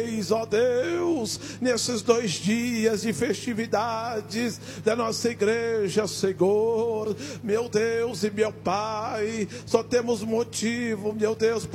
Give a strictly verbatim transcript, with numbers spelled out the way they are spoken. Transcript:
Ó Deus, nesses dois dias de festividades da nossa igreja, Senhor, meu Deus e meu Pai, só temos motivo, meu Deus,